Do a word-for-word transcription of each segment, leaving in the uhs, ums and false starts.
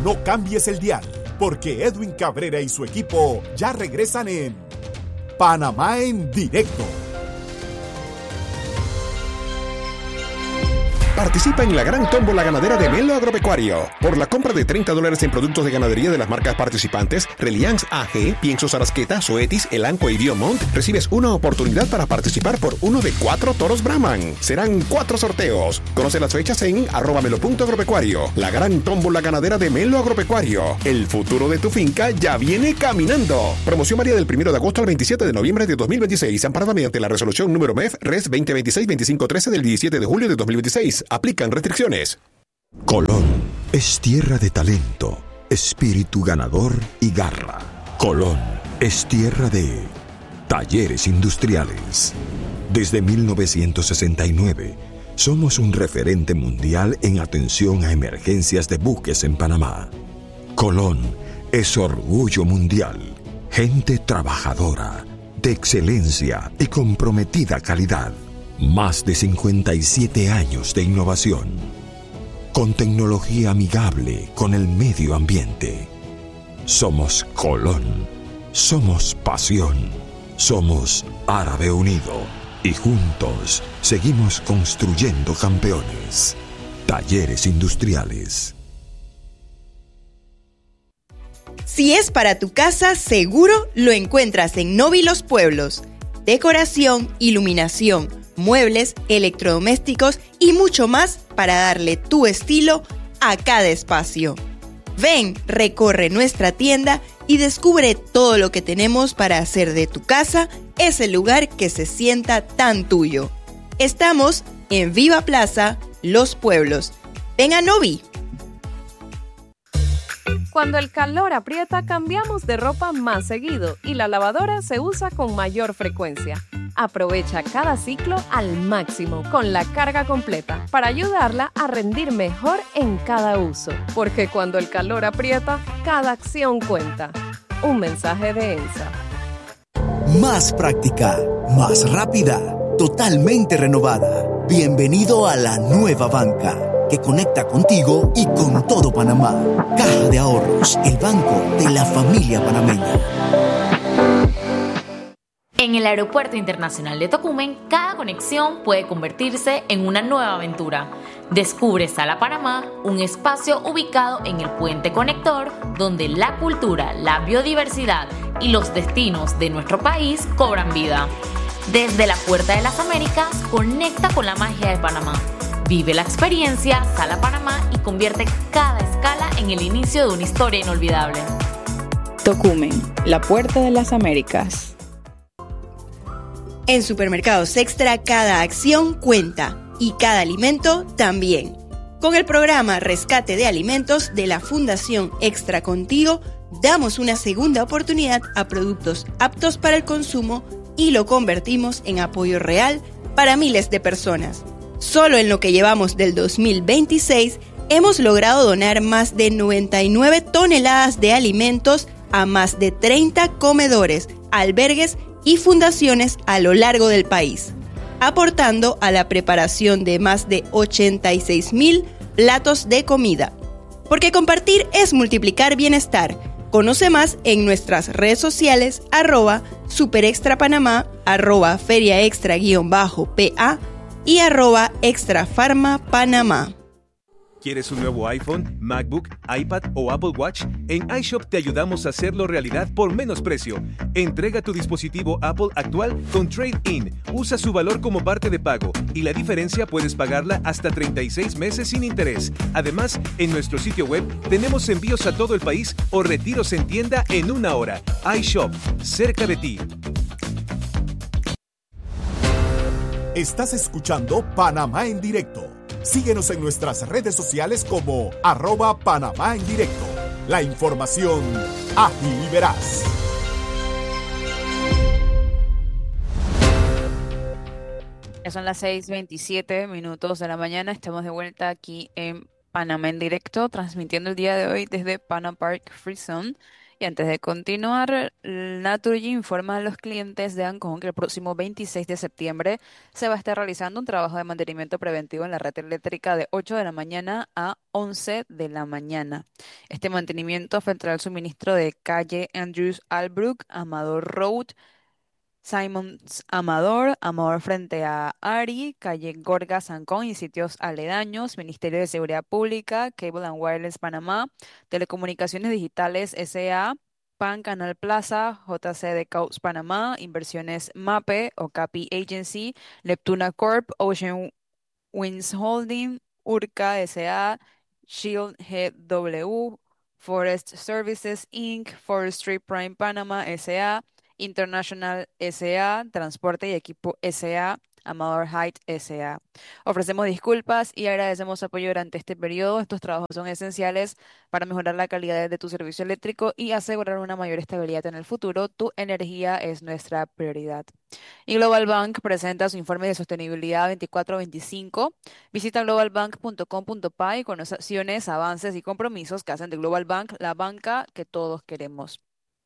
no cambies el dial, porque Edwin Cabrera y su equipo ya regresan en Panamá en Directo. Participa en la gran tómbola ganadera de Melo Agropecuario. Por la compra de treinta dólares en productos de ganadería de las marcas participantes, Reliance A G, Piensos Arasqueta, Zoetis, Elanco y Biomont, recibes una oportunidad para participar por uno de cuatro toros Brahman. Serán cuatro sorteos. Conoce las fechas en arroba melo punto agropecuario. La gran tómbola ganadera de Melo Agropecuario. El futuro de tu finca ya viene caminando. Promoción varía del primero de agosto al veintisiete de noviembre de dos mil veintiséis, amparada mediante la resolución número M E F Res veinte veintiséis veinticinco trece del diecisiete de julio de dos mil veintiséis. Aplican restricciones. Colón es tierra de talento, espíritu ganador y garra. Colón es tierra de talleres industriales. Desde mil novecientos sesenta y nueve, somos un referente mundial en atención a emergencias de buques en Panamá. Colón es orgullo mundial, gente trabajadora, de excelencia y comprometida calidad. Más de cincuenta y siete años de innovación, con tecnología amigable con el medio ambiente. Somos Colón, somos pasión, somos Árabe Unido y juntos seguimos construyendo campeones. Talleres Industriales. Si es para tu casa, seguro lo encuentras en Novi Los Pueblos. Decoración, iluminación, muebles, electrodomésticos y mucho más para darle tu estilo a cada espacio. Ven, recorre nuestra tienda y descubre todo lo que tenemos para hacer de tu casa ese lugar que se sienta tan tuyo. Estamos en Viva Plaza, Los Pueblos. Ven a Novi. Cuando el calor aprieta, cambiamos de ropa más seguido y la lavadora se usa con mayor frecuencia. Aprovecha cada ciclo al máximo con la carga completa para ayudarla a rendir mejor en cada uso. Porque cuando el calor aprieta, cada acción cuenta. Un mensaje de ENSA. Más práctica, más rápida, totalmente renovada. Bienvenido a la nueva banca, que conecta contigo y con todo Panamá. Caja de Ahorros, el banco de la familia panameña. En el Aeropuerto Internacional de Tocumen, cada conexión puede convertirse en una nueva aventura. Descubre Sala Panamá, un espacio ubicado en el puente conector, donde la cultura, la biodiversidad y los destinos de nuestro país cobran vida. Desde la Puerta de las Américas, conecta con la magia de Panamá. Vive la experiencia Sala Panamá y convierte cada escala en el inicio de una historia inolvidable. Tocumen, la Puerta de las Américas. En Supermercados Extra, cada acción cuenta y cada alimento también. Con el programa Rescate de Alimentos de la Fundación Extra Contigo, damos una segunda oportunidad a productos aptos para el consumo y lo convertimos en apoyo real para miles de personas. Solo en lo que llevamos del dos mil veintiséis, hemos logrado donar más de noventa y nueve toneladas de alimentos a más de treinta comedores, albergues y fundaciones a lo largo del país, aportando a la preparación de más de ochenta y seis mil platos de comida. Porque compartir es multiplicar bienestar. Conoce más en nuestras redes sociales, arroba superextrapanamá, arroba feriaextra-pa y arroba extrafarmapanamá. ¿Quieres un nuevo iPhone, MacBook, iPad o Apple Watch? En iShop te ayudamos a hacerlo realidad por menos precio. Entrega tu dispositivo Apple actual con Trade-in. Usa su valor como parte de pago y la diferencia puedes pagarla hasta treinta y seis meses sin interés. Además, en nuestro sitio web tenemos envíos a todo el país o retiros en tienda en una hora. iShop, cerca de ti. Estás escuchando Panamá en Directo. Síguenos en nuestras redes sociales como arroba Panamá en Directo. La información ágil y veraz. Ya son las seis veintisiete minutos de la mañana. Estamos de vuelta aquí en Panamá en Directo, transmitiendo el día de hoy desde Panama Park Free Zone. Y antes de continuar, Naturgy informa a los clientes de Ancon que el próximo veintiséis de septiembre se va a estar realizando un trabajo de mantenimiento preventivo en la red eléctrica de ocho de la mañana a once de la mañana. Este mantenimiento afectará el suministro de calle Andrews Albrook, Amador Road, Simons Amador, Amador frente a Ari, calle Gorgas Ancón y sitios aledaños, Ministerio de Seguridad Pública, Cable and Wireless Panamá, Telecomunicaciones Digitales S A, PAN Canal Plaza, J C de Caus Panamá, Inversiones MAPE, Okapi Agency, Neptuna Corp, Ocean Winds Holding, Urca S A, Shield G W, Forest Services incorporated, Forestry Prime Panama S A, International S A, Transporte y Equipo S A, Amador Height S A. Ofrecemos disculpas y agradecemos apoyo durante este periodo. Estos trabajos son esenciales para mejorar la calidad de tu servicio eléctrico y asegurar una mayor estabilidad en el futuro. Tu energía es nuestra prioridad. Y Global Bank presenta su informe de sostenibilidad veinticuatro veinticinco. Visita global bank punto com punto pa y conoce acciones, avances y compromisos que hacen de Global Bank la banca que todos queremos.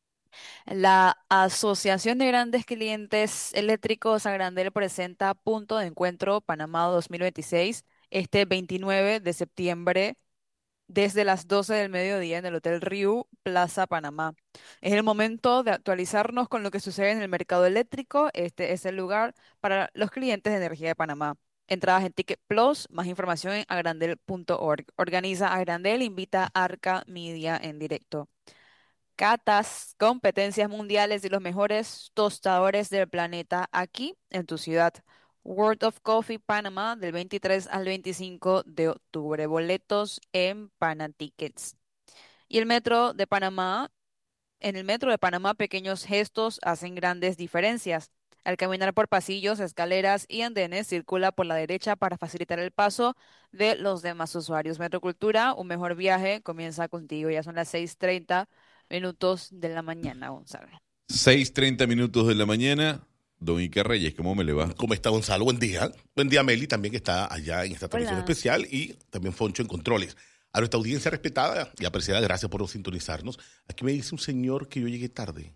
La Asociación de Grandes Clientes Eléctricos Agrandel presenta Punto de Encuentro Panamá dos mil veintiséis este veintinueve de septiembre desde las doce del mediodía en el Hotel Riu, Plaza Panamá. Es el momento de actualizarnos con lo que sucede en el mercado eléctrico. Este es el lugar para los clientes de energía de Panamá. Entradas en Ticket Plus, más información en agrandel punto org. Organiza Agrandel, invita a Arca Media en directo. Catas, competencias mundiales y los mejores tostadores del planeta aquí en tu ciudad. World of Coffee Panamá del veintitrés al veinticinco de octubre. Boletos en Panatickets. Y el Metro de Panamá, en el Metro de Panamá, pequeños gestos hacen grandes diferencias. Al caminar por pasillos, escaleras y andenes, circula por la derecha para facilitar el paso de los demás usuarios. Metrocultura, un mejor viaje comienza contigo. Ya son las seis treinta minutos de la mañana, Gonzalo. seis treinta minutos de la mañana. Don Iker Reyes, ¿cómo me le va? ¿Cómo está, Gonzalo? Buen día. Buen día, Meli, también que está allá en esta transmisión Hola. especial, y también Foncho en controles. A nuestra audiencia respetada y apreciada, gracias por sintonizarnos. Aquí me dice un señor que yo llegué tarde.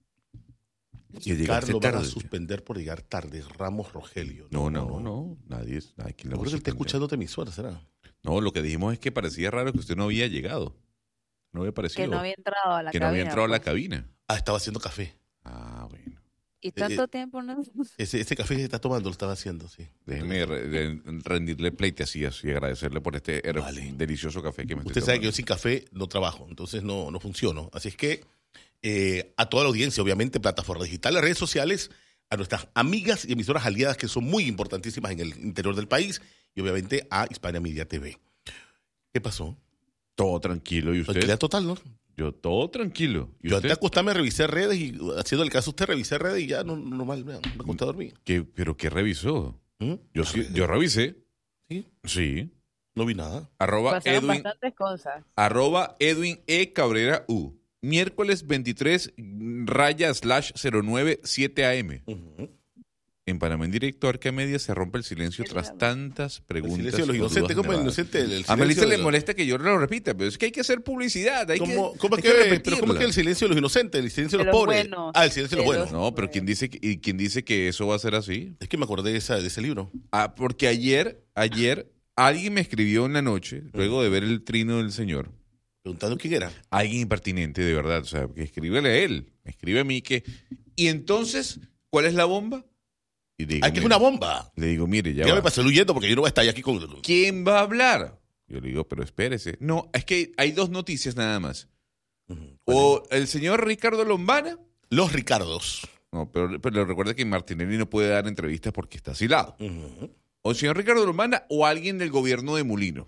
Que llegaste Carlos van a tarde. suspender por llegar tarde. Ramos Rogelio. No, no, no, no. Nadie es. Nadie, ¿quién le va a Seguro que él está suspender? escuchando tu emisora, ¿será? No, lo que dijimos es que parecía raro que usted no había llegado. No había parecido. Que no había entrado a la que cabina. no había entrado a la pues. cabina. Ah, estaba haciendo café. Ah, bueno. Y tanto Eh, tiempo, ¿no? Ese, ese café que está tomando lo estaba haciendo, sí. Déjeme re- de- rendirle pleitesías y agradecerle por este her- Vale. delicioso café que me Usted estoy sabe que yo tomando. sin café no trabajo, entonces no, no funciono. Así es que eh, a toda la audiencia, obviamente, plataformas digitales, redes sociales, a nuestras amigas y emisoras aliadas que son muy importantísimas en el interior del país, y obviamente a Hispania Media T V. ¿Qué pasó? Todo tranquilo. ¿Y usted? Tranquilidad total, ¿no? Yo todo tranquilo. ¿Y Yo usted? antes de acostarme revisé redes y haciendo el caso a usted revisé redes y ya no, normal, me acosté a dormir. ¿Qué- ¿Pero qué revisó? ¿Mm? Yo, sí, yo revisé. ¿Sí? Sí. No vi nada. Arroba Pasaron Edwin, bastantes cosas. arroba Edwin E. Cabrera U. Miércoles veintitrés, raya slash cero nueve siete A M. Ujú. En Panamá en directo, Arca Media se rompe el silencio tras tantas El preguntas. silencio de los o inocentes, dudas ¿cómo el nevadas. inocente? El, el A silencio Melissa de le los- molesta que yo lo repita, pero es que hay que hacer publicidad. Hay ¿Cómo, que, cómo hay es que que, repetirla. pero ¿cómo es que el silencio de los inocentes, el silencio de De los los pobres? buenos. Ah, el silencio de los De buenos. los- No, pero ¿quién dice, que, y quién dice que eso va a ser así? Es que me acordé de, esa, de ese libro. Ah, porque ayer, ayer, alguien me escribió en la noche, luego de ver el trino del señor, Preguntando quién era. alguien impertinente, de verdad, o sea, que escríbele a él, me escribe a mí que, ¿y entonces cuál es la bomba? Y digo, Hay que es mire, una bomba. le digo, mire, ya Ya va. me pasé huyendo porque yo no voy a estar aquí con... ¿Quién va a hablar? Yo le digo, pero espérese. No, es que hay dos noticias nada más. Ujú. O el señor Ricardo Lombana, Los Ricardos. no, pero, pero recuerda que Martinelli no puede dar entrevistas porque está asilado. Ujú. O el señor Ricardo Lombana o alguien del gobierno de Molino.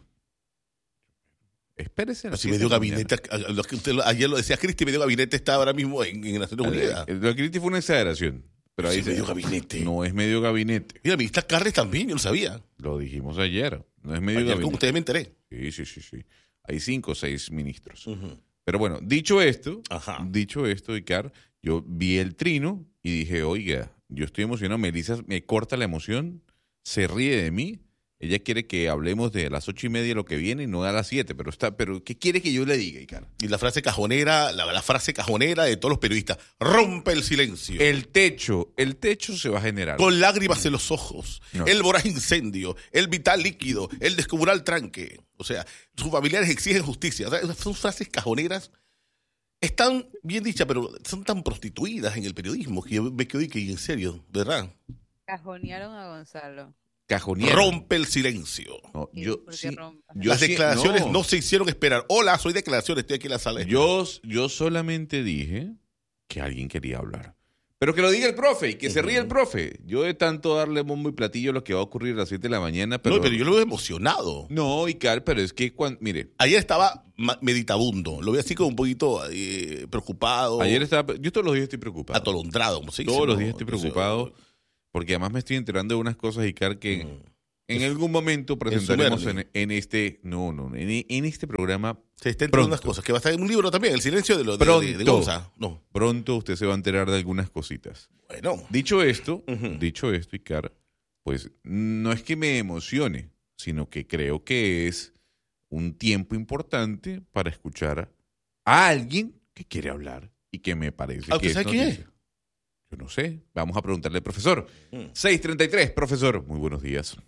Espérese. a las Así siete medio de la mañana. gabinete, a- a- lo que usted lo- ayer lo decía Cristi, medio gabinete está ahora mismo en, en Naciones Unidas. Eh, Lo que Cristi fue una exageración. Pero ahí Sí, se- medio gabinete. No es medio gabinete. Mira, ministra Carles también, yo lo sabía. Lo dijimos ayer. No es medio Ayer con gabinete. ustedes me enteré. Sí, sí, sí, sí. Hay cinco o seis ministros. Ujú. Pero bueno, dicho esto, Ajá. dicho esto, Icar, yo vi el trino y dije, oiga, yo estoy emocionado. Melissa me corta la emoción, se ríe de mí Ella quiere que hablemos de las ocho y media de lo que viene y no a las siete, pero está, pero ¿qué quiere que yo le diga, Icar? Y la frase cajonera, la, la frase cajonera de todos los periodistas, rompe el silencio. El techo, el techo se va a generar. Con lágrimas en los ojos, No. el voraz incendio, el vital líquido, el descomunal tranque. O sea, sus familiares exigen justicia. O sea, son frases cajoneras. Están bien dichas, pero son tan prostituidas en el periodismo que yo me quedo y que en serio, ¿verdad? Cajonearon a Gonzalo. Cajonearon. Rompe el silencio. No, yo, ¿Por qué sí, rompa? yo Las sí- declaraciones no. no. se hicieron esperar. Hola, soy declaraciones, estoy aquí en la sala. Yo, yo solamente dije que alguien quería hablar. Pero que lo diga el profe y que se ría el profe. Yo de tanto darle bombo y platillo a lo que va a ocurrir a las siete de la mañana. Pero... No, pero yo lo veo emocionado. No, Icar, pero es que cuando, mire. Ayer estaba ma- meditabundo. Lo vi así como un poquito eh, preocupado. Ayer estaba, yo todos los días estoy preocupado. Atolondrado, como se dice. Todos los ¿no? días estoy Entonces, preocupado porque además me estoy enterando de unas cosas, Icar, que Mm. en algún momento presentaremos Merlin. en, en este, no, no, en, en este programa. Se está enterando Pronto. de unas cosas. Que va a estar en un libro también, El silencio de, lo, de, Pronto, de, de Gonza. No. pronto usted se va a enterar de algunas cositas. Bueno. Dicho esto, Ujú. dicho esto, Icar, pues no es que me emocione, sino que creo que es un tiempo importante para escuchar a alguien que quiere hablar y que me parece ¿Ah, que usted es sabe quién noticia. Yo no sé. Vamos a preguntarle al profesor. Mm. seis treinta y tres, profesor. Muy buenos días.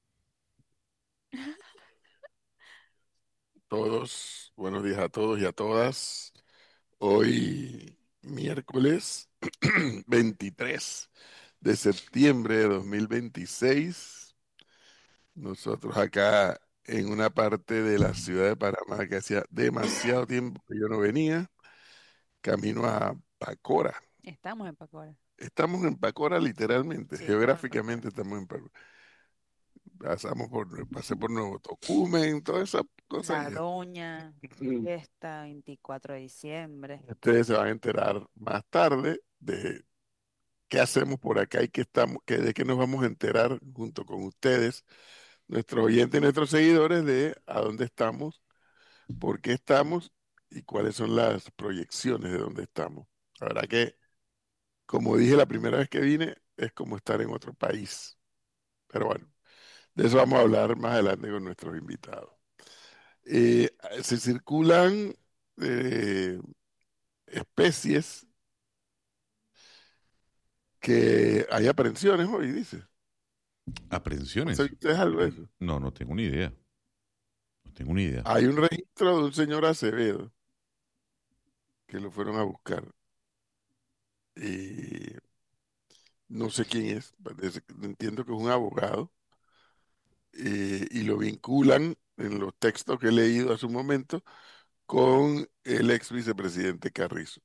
Todos, buenos días a todos y a todas. Hoy, miércoles veintitrés de septiembre de dos mil veintiséis, nosotros acá en una parte de la ciudad de Panamá que hacía demasiado tiempo que yo no venía, camino a Pacora. Estamos en Pacora. Estamos en Pacora literalmente, Sí, geográficamente estamos en Pacora. Pasamos por, pasé por Nuevo Tocumen, todas esas cosas. La y- Doña, Mm. fiesta, veinticuatro de diciembre. Ustedes se van a enterar más tarde de qué hacemos por acá y qué estamos, qué- de qué nos vamos a enterar junto con ustedes, nuestros oyentes y nuestros seguidores, de a dónde estamos, por qué estamos y cuáles son las proyecciones de dónde estamos. La verdad que, como dije la primera vez que vine, es como estar en otro país. Pero bueno, de eso vamos a hablar más adelante con nuestros invitados. Eh, se circulan eh, especies que hay aprehensiones hoy, dice. ¿Aprehensiones? ¿Saben ustedes algo de eso? No, no tengo ni idea. No tengo ni idea. Hay un registro de un señor Acevedo que lo fueron a buscar. Y no sé quién es, parece que- entiendo que es un abogado. eh, y lo vinculan en los textos que he leído a su momento con el ex vicepresidente Carrizo.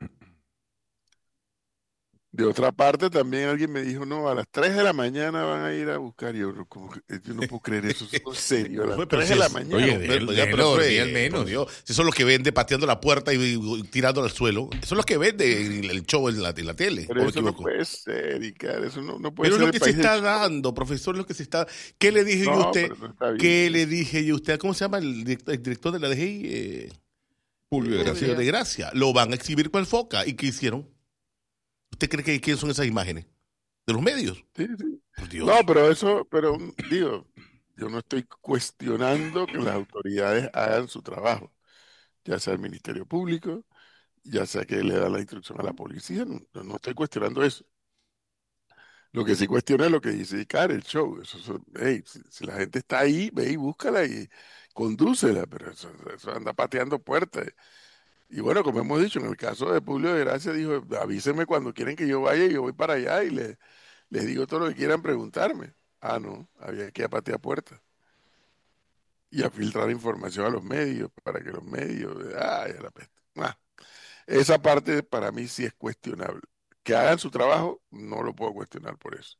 De otra parte, también alguien me dijo, no, a las tres de la mañana van a ir a buscar. Y yo, no, ¿cómo que- yo no puedo creer eso, eso es serio, a las Pero tres si de la es- mañana. Oye, de- pero, de- ya, de- pero, de- Freddy, al menos. por Dios, si son los que vende pateando la puerta y, y tirando al suelo, esos son los que vende el, el show en la, en la tele. Pero ¿o me eso no equivoco? puede ser, Icar, eso no, no puede Pero es ser lo el que se país del está show. dando, profesor, lo que se está... ¿Qué le dije yo a No, usted? pero no está bien. ¿Qué le dije yo a usted? ¿Cómo se llama el director, el director de la D G I? Eh, Fulvio de eh, Gracia. de Gracia. Lo van a exhibir con el Foca. ¿Y qué hicieron? ¿Usted cree que quiénes son esas imágenes? ¿De los medios? Sí, sí. Por Dios. No, pero eso, pero digo, yo no estoy cuestionando que las autoridades hagan su trabajo, ya sea el Ministerio Público, ya sea que le dan la instrucción a la policía, no, no- no estoy cuestionando eso. Lo que sí cuestiona es lo que dice Icar, el show. Eso, eso- hey, si, si la gente está ahí, ve y búscala y condúcela, pero eso, eso anda pateando puertas. Y bueno, como hemos dicho, en el caso de Publio de Gracia, dijo, avísenme cuando quieren que yo vaya y yo voy para allá y le, les digo todo lo que quieran preguntarme. Ah, no, había que ir a patear puertas y a filtrar información a los medios para que los medios, ay, a la peste. Ah, esa parte para mí sí es cuestionable. Que hagan su trabajo, no lo puedo cuestionar por eso.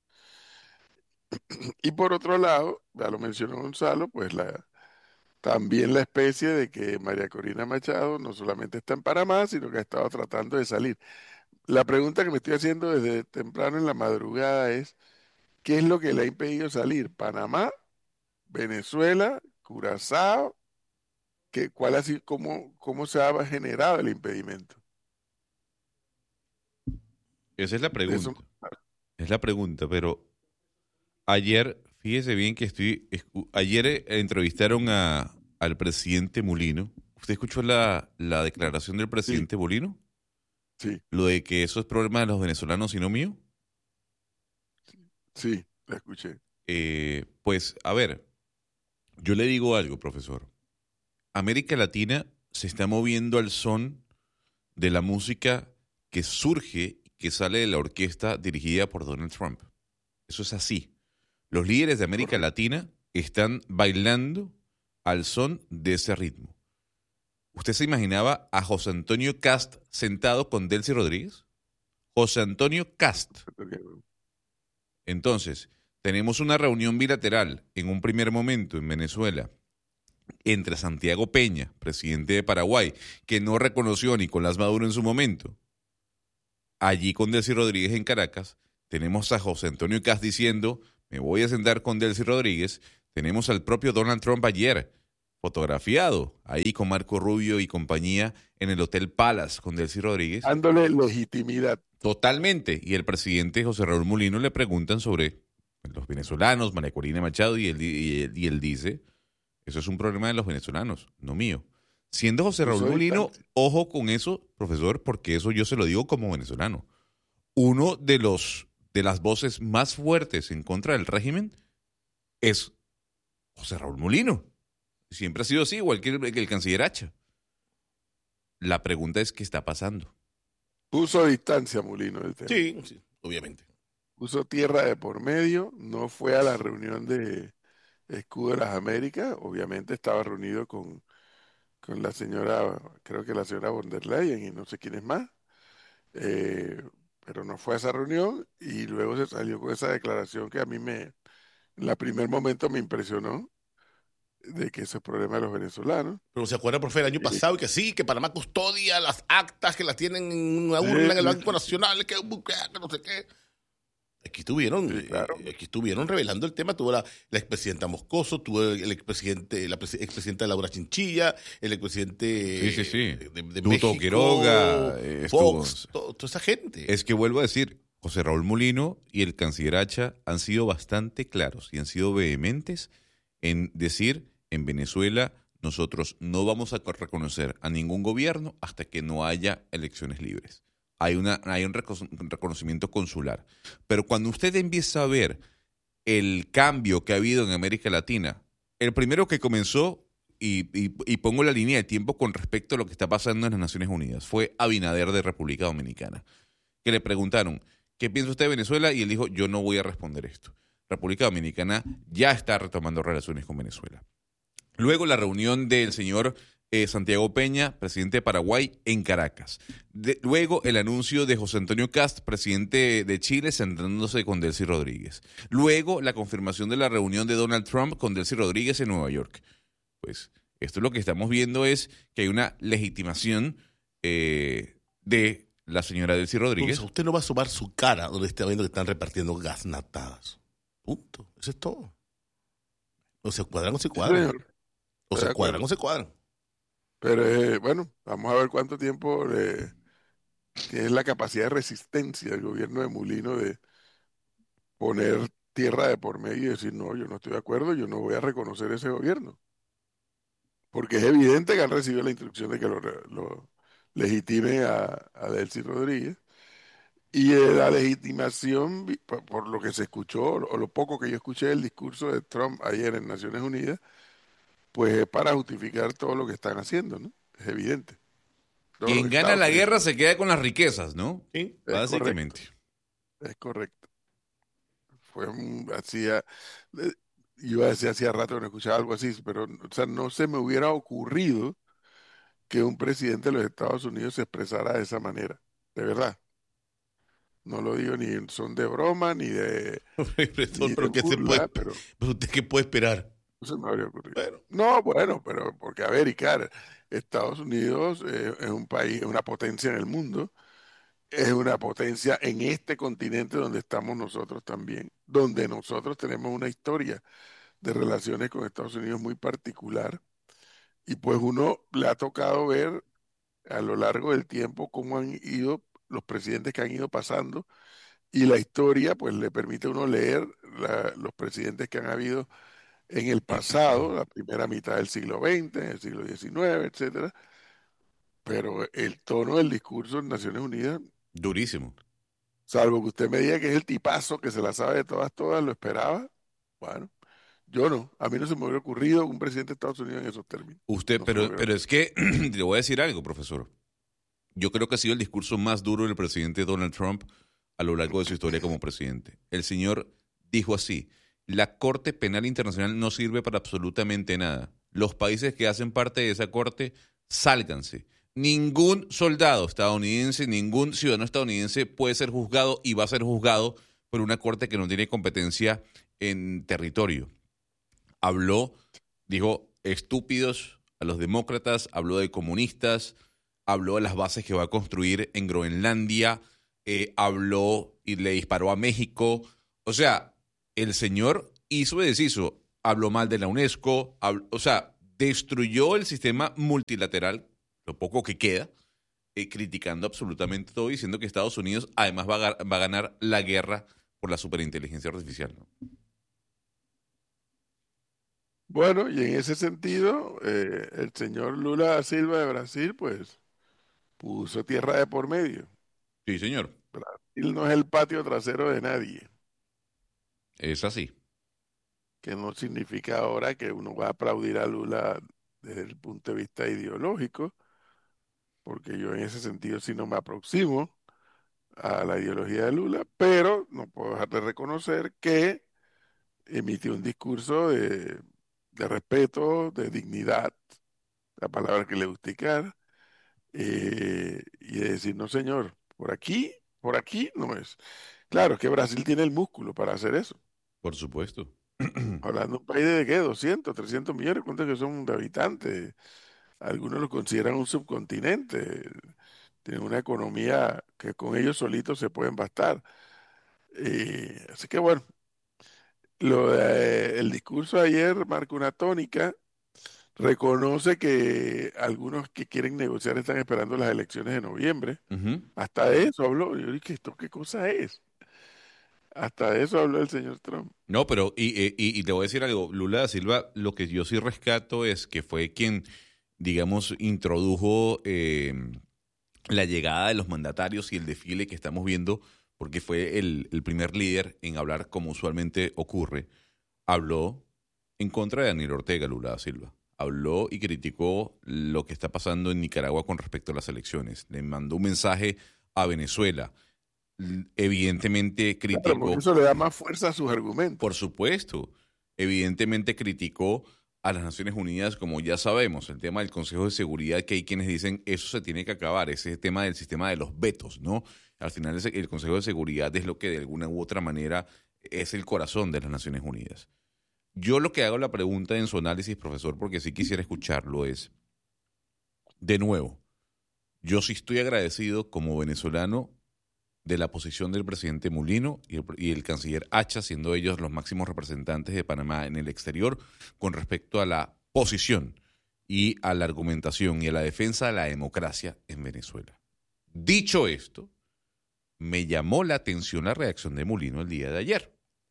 Y por otro lado, ya lo mencionó Gonzalo, pues la, también la especie de que María Corina Machado no solamente está en Panamá, sino que ha estado tratando de salir. La pregunta que me estoy haciendo desde temprano en la madrugada es, ¿qué es lo que le ha impedido salir? ¿Panamá, Venezuela, Curazao? ¿Qué, cuál ha sido, cómo, cómo se ha generado el impedimento? Esa es la De pregunta. eso- Es la pregunta, pero ayer, Fíjese bien que estoy... escu- Ayer eh, entrevistaron a, al presidente Mulino. ¿Usted escuchó la, la declaración del Sí, presidente Mulino? sí, Lo de que eso es problema de los venezolanos y no mío. sí, la escuché. Eh, pues, a ver, yo le digo algo, profesor. América Latina se está moviendo al son de la música que surge, que sale de la orquesta dirigida por Donald Trump. Eso es así. Los líderes de América Correcto. Latina están bailando al son de ese ritmo. ¿Usted se imaginaba a José Antonio Cast sentado con Delcy Rodríguez? José Antonio Cast. Entonces, tenemos una reunión bilateral en un primer momento en Venezuela entre Santiago Peña, presidente de Paraguay, que no reconoció a Nicolás Maduro en su momento. Allí con Delcy Rodríguez en Caracas, tenemos a José Antonio Cast diciendo, me voy a sentar con Delcy Rodríguez. Tenemos al propio Donald Trump ayer, fotografiado, ahí con Marco Rubio y compañía en el Hotel Palace con Delcy Rodríguez. Dándole legitimidad. Totalmente. Y el presidente José Raúl Mulino le preguntan sobre los venezolanos, María Corina Machado, y él, di- y él, y él dice, eso es un problema de los venezolanos, no mío. Siendo José Raúl Puso Mulino, distancia. ojo con eso, profesor, porque eso yo se lo digo como venezolano. Uno de los de las voces más fuertes en contra del régimen es José Raúl Mulino. Siempre ha sido así, igual que el, que el canciller Hacha. La pregunta es, ¿qué está pasando? Puso distancia, Mulino, del tema. Sí, sí, obviamente. Puso tierra de por medio, no fue a la reunión de Escudo de las Américas, obviamente estaba reunido con, con la señora, creo que la señora von der Leyen y no sé quién es más, eh, pero no fue a esa reunión y luego se salió con esa declaración que a mí me, en la primer momento me impresionó, de que ese es problema de los venezolanos. Pero se acuerda, profe, el año Eh, pasado que sí, que Panamá custodia las actas, que las tienen en una sí, urna en el sí, Banco sí, Nacional, que, que no sé qué. Aquí estuvieron, sí, claro. eh, aquí estuvieron revelando el tema. Tuvo la, la expresidenta Moscoso, tuvo el expresidente, la presi- expresidenta Laura Chinchilla, el expresidente Sí, sí, sí. de, de Tuto México, Quiroga, eh, estuvo- Fox, to- toda esa gente. Es que vuelvo a decir, José Raúl Mulino y el canciller Hacha han sido bastante claros y han sido vehementes en decir, en Venezuela nosotros no vamos a reconocer a ningún gobierno hasta que no haya elecciones libres. Hay, una, hay un recono- un reconocimiento consular. Pero cuando usted empieza a ver el cambio que ha habido en América Latina, el primero que comenzó, y, y- y pongo la línea de tiempo con respecto a lo que está pasando en las Naciones Unidas, fue Abinader de República Dominicana, que le preguntaron, ¿qué piensa usted de Venezuela? Y él dijo, yo no voy a responder esto. República Dominicana ya está retomando relaciones con Venezuela. Luego la reunión del señor eh, Santiago Peña, presidente de Paraguay, en Caracas. De- luego el anuncio de José Antonio Cast, presidente de Chile, sentándose con Delcy Rodríguez. Luego la confirmación de la reunión de Donald Trump con Delcy Rodríguez en Nueva York. Pues esto lo que estamos viendo es que hay una legitimación eh, de la señora Delcy Rodríguez. Entonces, usted no va a sumar su cara donde está viendo que están repartiendo gasnatadas. Punto. Eso es todo. O se cuadran o se Sí, cuadran. señor, O estoy se de cuadran acuerdo. o se cuadran. Pero eh, bueno, vamos a ver cuánto tiempo le- que es la capacidad de resistencia del gobierno de Mulino de poner tierra de por medio y decir, no, yo no estoy de acuerdo, yo no voy a reconocer ese gobierno. Porque es evidente que han recibido la instrucción de que lo, re- lo legitime a, a Delcy Rodríguez. Y eh, la legitimación, vi- por, por lo que se escuchó, o lo poco que yo escuché del discurso de Trump ayer en Naciones Unidas, pues es para justificar todo lo que están haciendo, ¿no? Es evidente. Todo lo Quien que gana Estados la Unidos- guerra se queda con las riquezas, ¿no? Sí. Es Básicamente. Es correcto. Fue un, hacía, eh, iba a decir hacía rato que no escuchaba algo así, pero o sea, no se me hubiera ocurrido que un presidente de los Estados Unidos se expresara de esa manera, de verdad. No lo digo ni en son de broma, ni de, Profesor, ni de pero ¿qué se burla, puede, pero pero usted qué puede esperar? no se me habría ocurrido. Bueno, No, bueno, pero porque a ver, y cara, Estados Unidos eh, es un país, es una potencia en el mundo, es una potencia en este continente donde estamos nosotros también, donde nosotros tenemos una historia de relaciones con Estados Unidos muy particular. Y pues uno le ha tocado ver a lo largo del tiempo cómo han ido los presidentes que han ido pasando y la historia pues le permite a uno leer la- los presidentes que han habido en el pasado, la primera mitad del siglo veinte, en el siglo diecinueve, etcétera, pero el tono del discurso en Naciones Unidas, Durísimo. salvo que usted me diga que es el tipazo que se la sabe de todas, todas, lo esperaba, bueno, yo no, a mí no se me hubiera ocurrido un presidente de Estados Unidos en esos términos. Usted, No se me pero, hubiera pero es que le voy a decir algo, profesor. Yo creo que ha sido el discurso más duro del presidente Donald Trump a lo largo de su historia como presidente. El señor dijo así: la Corte Penal Internacional no sirve para absolutamente nada. Los países que hacen parte de esa corte, sálganse. Ningún soldado estadounidense, ningún ciudadano estadounidense puede ser juzgado y va a ser juzgado por una corte que no tiene competencia en territorio. Habló, dijo estúpidos a los demócratas, habló de comunistas, habló de las bases que va a construir en Groenlandia, eh, habló y le disparó a México. O sea, el señor hizo y deshizo, habló mal de la UNESCO, habló, o sea, destruyó el sistema multilateral, lo poco que queda, eh, criticando absolutamente todo, diciendo que Estados Unidos además va a, va a ganar la guerra por la superinteligencia artificial, ¿no? Bueno, y en ese sentido, eh, el señor Lula da Silva de Brasil, pues puso tierra de por medio. Sí, señor. Brasil no es el patio trasero de nadie, Es así. que no significa ahora que uno va a aplaudir a Lula desde el punto de vista ideológico, porque yo en ese sentido sí no me aproximo a la ideología de Lula, pero no puedo dejar de reconocer que emitió un discurso de, de respeto, de dignidad, la palabra que le gusta indicar, eh, y de decir, no señor, por aquí, por aquí no es. Claro, es que Brasil tiene el músculo para hacer eso. Por supuesto. Hablando de un país de, ¿qué? doscientos, trescientos millones, ¿cuántos que son de habitantes? Algunos lo consideran un subcontinente. Tienen una economía que con ellos solitos se pueden bastar. Eh, así que bueno, lo de- el discurso de ayer marca una tónica. Reconoce que algunos que quieren negociar están esperando las elecciones de noviembre. Ujú. Hasta de eso habló. Yo dije, ¿esto qué cosa es? Hasta de eso habló el señor Trump. No, pero, y, y, y te voy a decir algo, Lula da Silva, lo que yo sí rescato es que fue quien, digamos, introdujo eh, la llegada de los mandatarios y el desfile que estamos viendo, porque fue el, el primer líder en hablar como usualmente ocurre. Habló en contra de Daniel Ortega, Lula da Silva. Habló y criticó lo que está pasando en Nicaragua con respecto a las elecciones. Le mandó un mensaje a Venezuela. Evidentemente Claro, criticó. porque eso le da más fuerza a sus argumentos. Por supuesto. Evidentemente criticó a las Naciones Unidas, como ya sabemos, el tema del Consejo de Seguridad, que hay quienes dicen eso se tiene que acabar, ese tema del sistema de los vetos, ¿no? Al final ese- el Consejo de Seguridad es lo que de alguna u otra manera es el corazón de las Naciones Unidas. Yo lo que hago la pregunta en su análisis, profesor, porque sí quisiera escucharlo, es, de nuevo, yo sí estoy agradecido como venezolano de la posición del presidente Mulino y el, y el canciller Hacha, siendo ellos los máximos representantes de Panamá en el exterior, con respecto a la posición y a la argumentación y a la defensa de la democracia en Venezuela. Dicho esto, me llamó la atención la reacción de Mulino el día de ayer.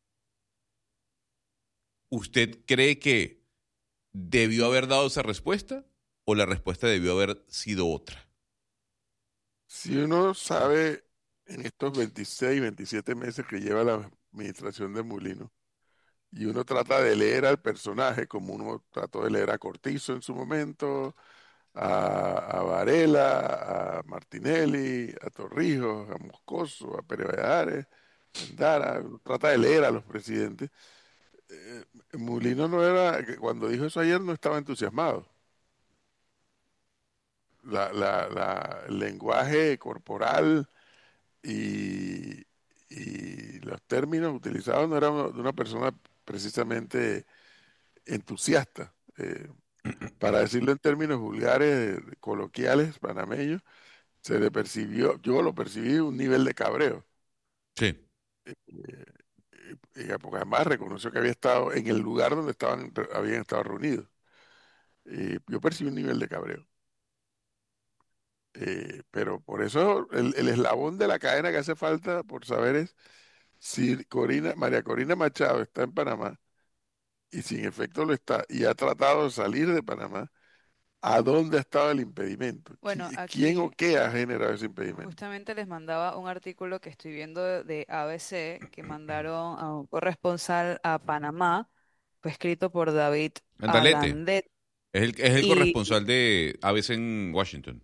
¿Usted cree que debió haber dado esa respuesta o la respuesta debió haber sido otra? Si uno sabe en estos veintiséis, veintisiete meses que lleva la administración de Mulino, y uno trata de leer al personaje como uno trató de leer a Cortizo en su momento, a, a Varela, a Martinelli, a Torrijos, a Moscoso, a Pérez Valladares, a Endara, uno trata de leer a los presidentes. Eh, Mulino no era, que cuando dijo eso ayer no estaba entusiasmado. La, la, la- el lenguaje corporal y, y los términos utilizados no eran de una persona precisamente entusiasta. Eh, para decirlo en términos vulgares, coloquiales, panameños, se le percibió, yo lo percibí un nivel de cabreo. Sí. Eh, y porque además reconoció que había estado en el lugar donde estaban, habían estado reunidos. Eh, yo percibí un nivel de cabreo. Eh, pero por eso el, el eslabón de la cadena que hace falta por saber es si Corina, María Corina Machado está en Panamá y si en efecto lo está y ha tratado de salir de Panamá, ¿a dónde ha estado el impedimento? Bueno, ¿Qui- ¿Quién o aquí qué ha generado ese impedimento? justamente les mandaba un artículo que estoy viendo de, de A B C que mandaron a un corresponsal a Panamá, fue escrito por David Andalete. Alandet. Es el, es el Y, corresponsal de A B C en Washington.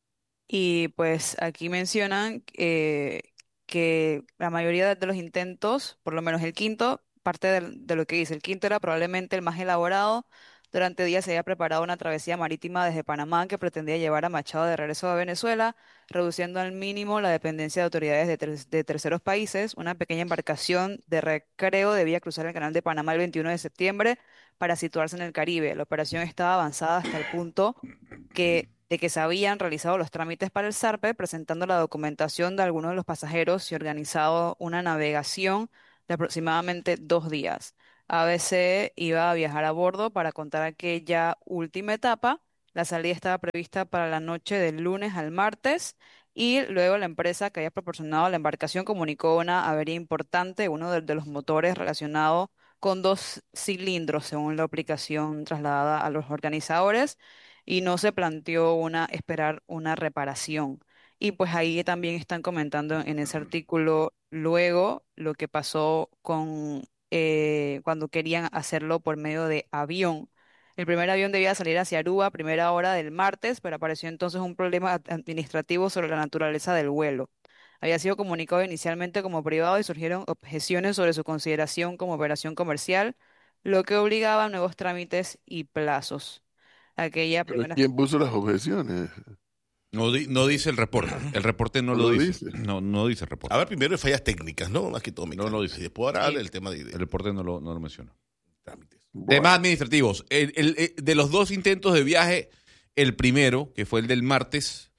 y pues aquí mencionan eh, que la mayoría de los intentos, por lo menos el quinto, parte del- de lo que dice, el quinto era probablemente el más elaborado. Durante días se había preparado una travesía marítima desde Panamá que pretendía llevar a Machado de regreso a Venezuela, reduciendo al mínimo la dependencia de autoridades de, ter- de terceros países. Una pequeña embarcación de recreo debía cruzar el canal de Panamá el veintiuno de septiembre para situarse en el Caribe. La operación estaba avanzada hasta el punto que, de que se habían realizado los trámites para el zarpe, presentando la documentación de algunos de los pasajeros y organizado una navegación de aproximadamente dos días. A B C iba a viajar a bordo para contar aquella última etapa. La salida estaba prevista para la noche del lunes al martes y luego la empresa que había proporcionado la embarcación comunicó una avería importante, uno de, de los motores relacionado con dos cilindros, según la aplicación trasladada a los organizadores, y no se planteó una, esperar una reparación. Y pues ahí también están comentando en ese artículo luego lo que pasó con eh, cuando querían hacerlo por medio de avión. El primer avión debía salir hacia Aruba a primera hora del martes, pero apareció entonces un problema ad- administrativo sobre la naturaleza del vuelo. Había sido comunicado inicialmente como privado y surgieron objeciones sobre su consideración como operación comercial, lo que obligaba a nuevos trámites y plazos. Aquella Pero primera. ¿quién puso las objeciones? No, di- no dice el reporte. El reporte no No lo lo dice. dice. No, no dice el reporte. A ver, primero fallas técnicas, ¿no? Más que todo No lo dice. Y después ahora Sí. el tema de, de El reporte no lo, no lo menciona. trámites. Bueno, Temas administrativos. El- el- eh, de los dos intentos de viaje, el primero, que fue el del martes,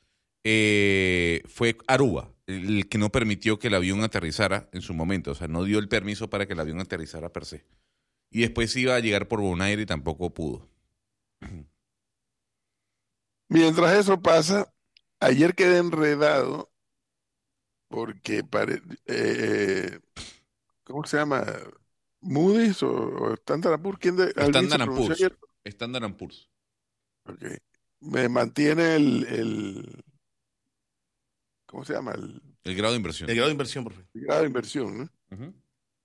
eh, fue Aruba, el que no permitió que el avión aterrizara en su momento. O sea, no dio el permiso para que el avión aterrizara per se. Y después iba a llegar por Bonaire y tampoco pudo. mientras eso pasa, ayer quedé enredado porque pare- eh, ¿cómo se llama? Moody's o, o Standard and Poor's, ¿quién de, alguien se Standard and pronunció Poor's. ayer? Standard and Poor's. Ok. Me mantiene el, el, ¿cómo se llama? El, El grado de inversión. El grado de inversión, por favor. el grado de inversión, ¿no? Ujú.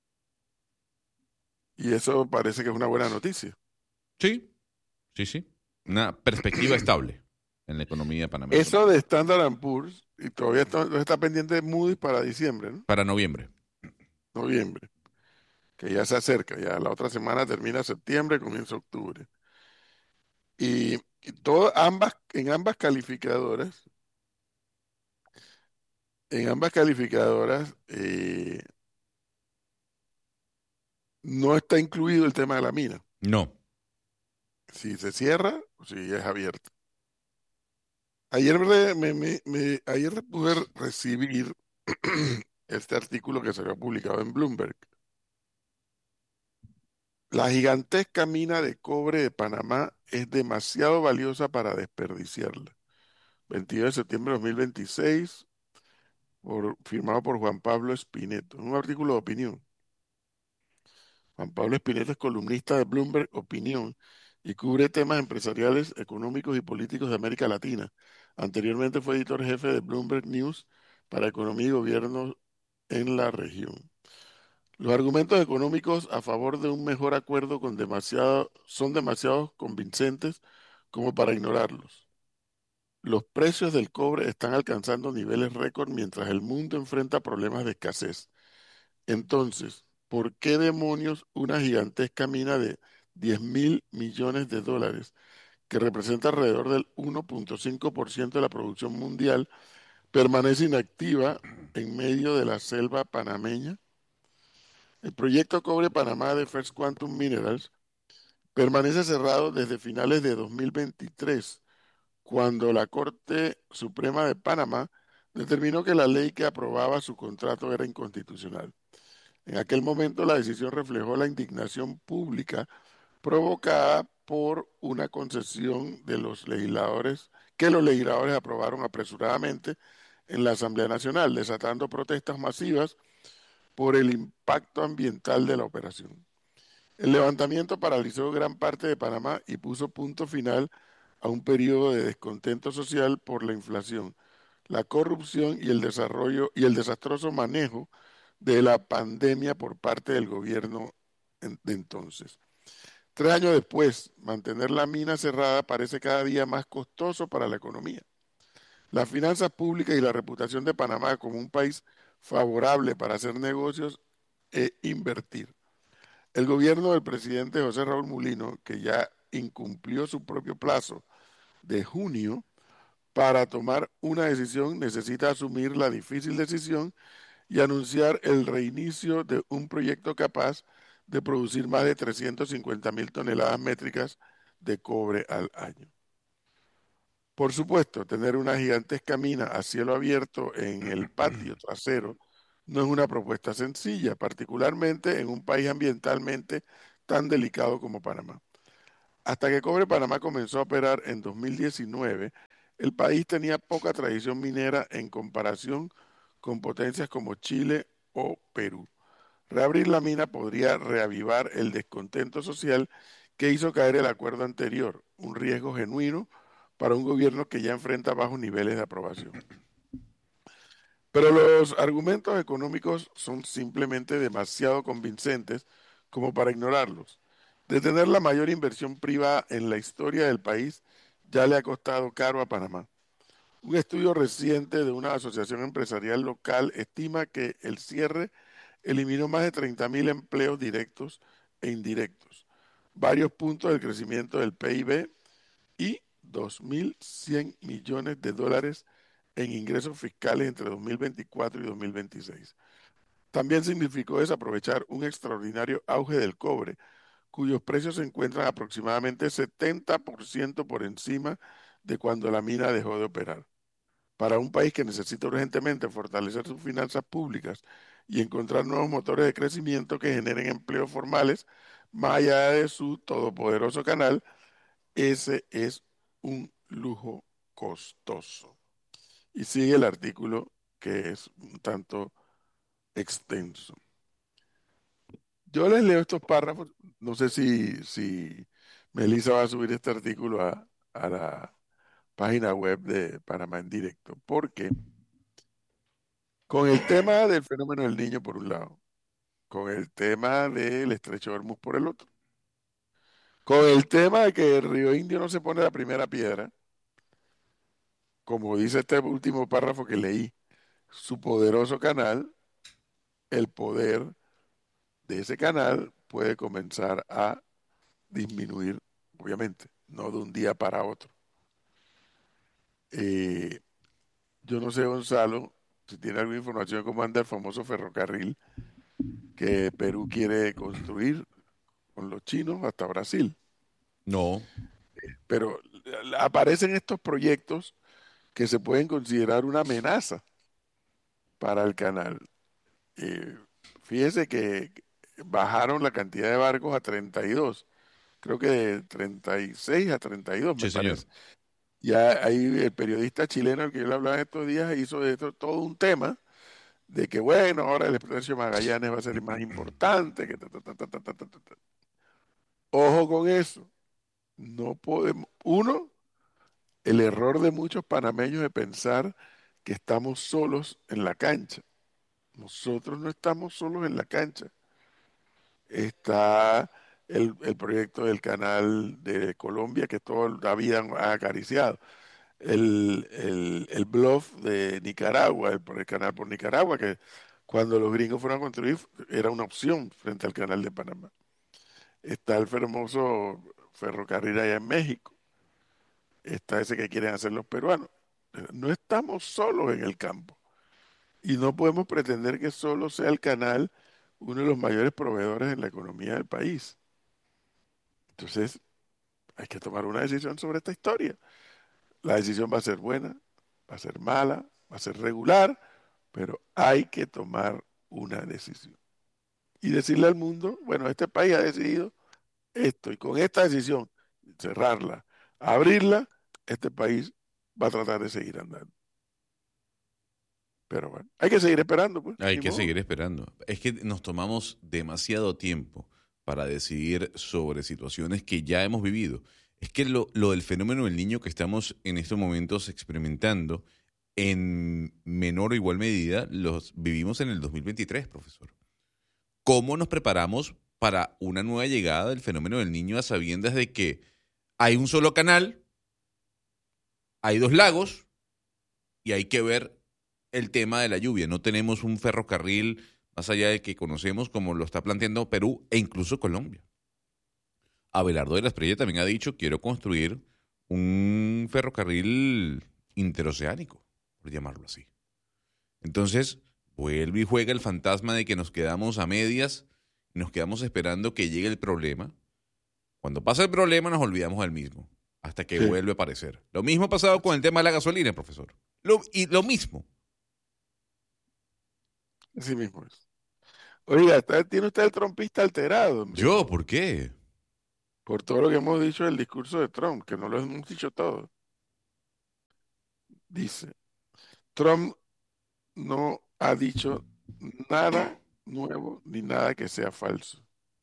Y eso parece que es una buena noticia. Sí, sí, sí. Una perspectiva estable en la economía panameña. Eso de Standard and Poor's, y todavía está, está pendiente de Moody's para diciembre, ¿no? Para noviembre. Noviembre, que ya se acerca, ya la otra semana termina septiembre, comienza octubre. Y, y todas ambas, en ambas calificadoras, en ambas calificadoras eh, no está incluido el tema de la mina, No. si se cierra o si es abierta. Ayer, re- me, me- me- ayer pude recibir este artículo que se había publicado en Bloomberg. La gigantesca mina de cobre de Panamá es demasiado valiosa para desperdiciarla. veintidós de septiembre de dos mil veintiséis, por- firmado por Juan Pablo Espineto. Un artículo de opinión. Juan Pablo Espineto es columnista de Bloomberg Opinión y cubre temas empresariales, económicos y políticos de América Latina. Anteriormente fue editor jefe de Bloomberg News para economía y gobierno en la región. Los argumentos económicos a favor de un mejor acuerdo con demasiado, son demasiado convincentes como para ignorarlos. Los precios del cobre están alcanzando niveles récord mientras el mundo enfrenta problemas de escasez. Entonces, ¿por qué demonios una gigantesca mina de diez mil millones de dólares, que representa alrededor del uno punto cinco por ciento de la producción mundial, permanece inactiva en medio de la selva panameña? El proyecto Cobre Panamá de First Quantum Minerals permanece cerrado desde finales de dos mil veintitrés, cuando la Corte Suprema de Panamá determinó que la ley que aprobaba su contrato era inconstitucional. En aquel momento la decisión reflejó la indignación pública provocada por una concesión de los legisladores que los legisladores aprobaron apresuradamente en la Asamblea Nacional, desatando protestas masivas por el impacto ambiental de la operación. El levantamiento paralizó gran parte de Panamá y puso punto final a un periodo de descontento social por la inflación, la corrupción y el desarrollo y el desastroso manejo de la pandemia por parte del gobierno de entonces. Tres años después, mantener la mina cerrada parece cada día más costoso para la economía. Las finanzas públicas y la reputación de Panamá como un país favorable para hacer negocios e invertir. El gobierno del presidente José Raúl Mulino, que ya incumplió su propio plazo de junio para tomar una decisión, necesita asumir la difícil decisión y anunciar el reinicio de un proyecto capaz de producir más de trescientas cincuenta mil toneladas métricas de cobre al año. Por supuesto, tener una gigantesca mina a cielo abierto en el patio trasero no es una propuesta sencilla, particularmente en un país ambientalmente tan delicado como Panamá. Hasta que Cobre Panamá comenzó a operar en dos mil diecinueve, el país tenía poca tradición minera en comparación con potencias como Chile o Perú. Reabrir la mina podría reavivar el descontento social que hizo caer el acuerdo anterior, un riesgo genuino para un gobierno que ya enfrenta bajos niveles de aprobación. Pero los argumentos económicos son simplemente demasiado convincentes como para ignorarlos. Detener la mayor inversión privada en la historia del país ya le ha costado caro a Panamá. Un estudio reciente de una asociación empresarial local estima que el cierre eliminó más de treinta mil empleos directos e indirectos, varios puntos del crecimiento del P I B y dos mil cien millones de dólares en ingresos fiscales entre dos mil veinticuatro y dos mil veintiséis. También significó desaprovechar un extraordinario auge del cobre, cuyos precios se encuentran aproximadamente setenta por ciento por encima de cuando la mina dejó de operar. Para un país que necesita urgentemente fortalecer sus finanzas públicas y encontrar nuevos motores de crecimiento que generen empleos formales, más allá de su todopoderoso canal, ese es un lujo costoso. Y sigue el artículo, que es un tanto extenso. Yo les leo estos párrafos, no sé si, si Melissa va a subir este artículo a, a la página web de Panamá en Directo, porque con el tema del fenómeno del Niño por un lado, con el tema del estrecho de Hormuz por el otro, con el tema de que el Río Indio no se pone la primera piedra, como dice este último párrafo que leí, su poderoso canal, el poder de ese canal puede comenzar a disminuir, obviamente, no de un día para otro. Eh, yo no sé, Gonzalo, si tiene alguna información cómo anda el famoso ferrocarril que Perú quiere construir con los chinos hasta Brasil. No. Pero aparecen estos proyectos que se pueden considerar una amenaza para el canal. Eh, fíjese que bajaron la cantidad de barcos a treinta y dos, creo que de treinta y seis a treinta y dos, me Sí, señor. parece. Ya ahí el periodista chileno al que yo le hablaba estos días hizo de esto todo un tema de que, bueno, ahora el estrecho de Magallanes va a ser más importante. Que ta, ta, ta, ta, ta, ta, ta, ta. Ojo con eso. No podemos. Uno, el error de muchos panameños de pensar que estamos solos en la cancha. Nosotros no estamos solos en la cancha. Está el, el proyecto del canal de Colombia que toda la vida ha acariciado. El, el, el bluff de Nicaragua, el, el canal por Nicaragua, que cuando los gringos fueron a construir era una opción frente al canal de Panamá. Está el famoso ferrocarril allá en México. Está ese que quieren hacer los peruanos. No estamos solos en el campo. Y no podemos pretender que solo sea el canal uno de los mayores proveedores en la economía del país. Entonces, hay que tomar una decisión sobre esta historia. La decisión va a ser buena, va a ser mala, va a ser regular, pero hay que tomar una decisión. Y decirle al mundo, bueno, este país ha decidido esto, y con esta decisión, cerrarla, abrirla, este país va a tratar de seguir andando. Pero bueno, hay que seguir esperando, pues. Hay Ni que modo. seguir esperando. Es que nos tomamos demasiado tiempo para decidir sobre situaciones que ya hemos vivido. Es que lo, lo del fenómeno del niño que estamos en estos momentos experimentando, en menor o igual medida, los vivimos en el dos mil veintitrés, profesor. ¿Cómo nos preparamos para una nueva llegada del fenómeno del niño a sabiendas de que hay un solo canal, hay dos lagos y hay que ver el tema de la lluvia? No tenemos un ferrocarril más allá del que conocemos como lo está planteando Perú e incluso Colombia. Abelardo de la Espriella también ha dicho, quiero construir un ferrocarril interoceánico, por llamarlo así. Entonces, vuelve y juega el fantasma de que nos quedamos a medias y nos quedamos esperando que llegue el problema. Cuando pasa el problema nos olvidamos del mismo, hasta que Sí. vuelve a aparecer. Lo mismo ha pasado con el tema de la gasolina, profesor. Lo, y lo mismo. Así mismo es. Oiga, está- tiene usted el trompista alterado, hombre, ¿Yo? ¿Por qué? por todo lo que hemos dicho del discurso de Trump, que no lo hemos dicho todo. Dice, Trump no ha dicho nada nuevo ni nada que sea falso.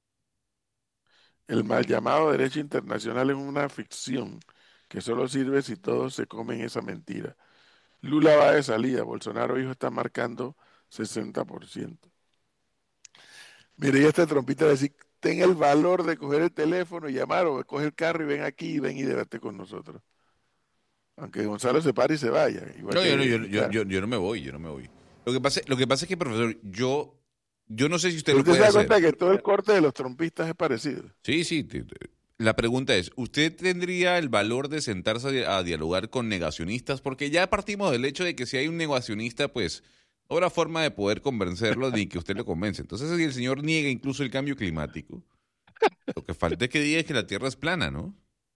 El mal llamado derecho internacional es una ficción que solo sirve si todos se comen esa mentira. Lula va de salida, Bolsonaro hijo está marcando sesenta por ciento. Mire, y este trompita decir, ten el valor de coger el teléfono y llamar o coger el carro y ven aquí y ven y debate con nosotros. Aunque Gonzalo se pare y se vaya. Igual No, que yo, no, yo, yo, Ricardo. yo, yo no me voy, yo no me voy. Lo que pasa, lo que pasa es que, profesor, yo, yo no sé si usted Pero lo usted puede se da hacer. cuenta que todo el corte de los trompistas es parecido. Sí, sí. te- te- La pregunta es, ¿usted tendría el valor de sentarse a, di- a dialogar con negacionistas? Porque ya partimos del hecho de que si hay un negacionista, pues no habrá forma de poder convencerlo ni que usted lo convence. Entonces, si el señor niega incluso el cambio climático, lo que falta es que diga que la Tierra es plana, ¿no?